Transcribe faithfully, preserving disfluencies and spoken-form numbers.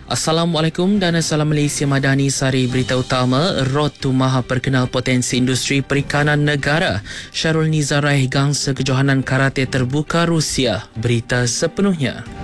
Assalamualaikum dan Assalam Malaysia Madani. Sari berita utama. Road to Maha perkenal potensi industri perikanan negara. Syarul Nizar raih gangsa kejohanan karate terbuka Rusia. Berita sepenuhnya.